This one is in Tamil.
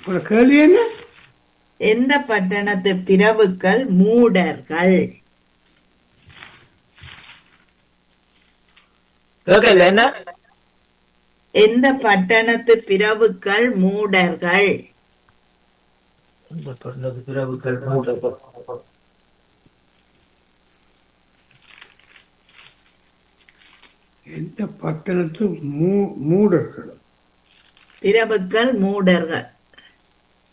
ஒரு கேள்வி என்ன? எந்த பட்டணத்து பிரபுக்கள் மூடர்கள்? கேட்கல என்ன? எந்த பட்டணத்து பிரபுக்கள் மூடர்கள்? இந்த பட்டணத்து பிரபுக்கள் மூடர்கள். எந்த பட்டணத்து மூடர்கள்? பிரபுக்கள் மூடர்கள்.